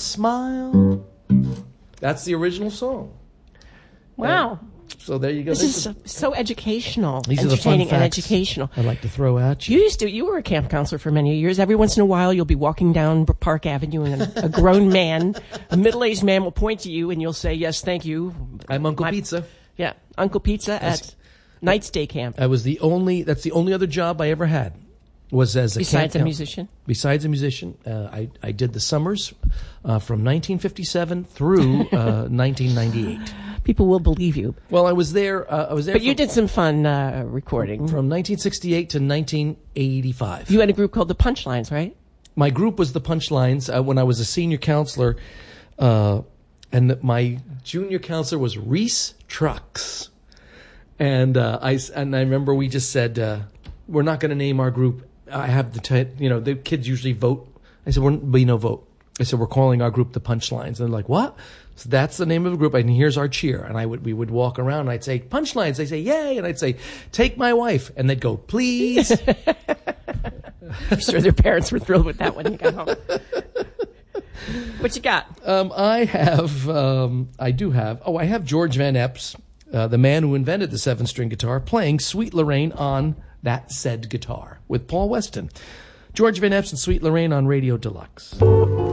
smile. That's the original song. Wow. So there you go. This is so educational. These are the fun entertaining and facts educational. I'd like to throw at you. You were a camp counselor for many years. Every once in a while, you'll be walking down Park Avenue and a grown man, a middle-aged man will point to you and you'll say, yes, thank you. I'm Uncle Pizza. Yeah, Uncle Pizza at Knight's Day Camp. That's the only other job I ever had was as a Besides camp a musician? Besides a musician. I did the summers from 1957 through 1998. People will believe you. Well, I was there. But you did some fun recording. From 1968 to 1985. You had a group called the Punchlines, right? My group was the Punchlines when I was a senior counselor. And my junior counselor was Reese Trucks. And I remember we just said, we're not going to name our group. I have the kids usually vote. I said, there'll be no vote. I said, we're calling our group the Punchlines. And they're like, what? So that's the name of the group, and here's our cheer. And we would walk around, and I'd say, Punchlines. They'd say, yay. And I'd say, take my wife. And they'd go, please. I'm sure their parents were thrilled with that when you got home. What you got? I have George Van Epps, the man who invented the 7-string guitar, playing Sweet Lorraine on that said guitar with Paul Weston. George Van Epps and Sweet Lorraine on Radio Deluxe.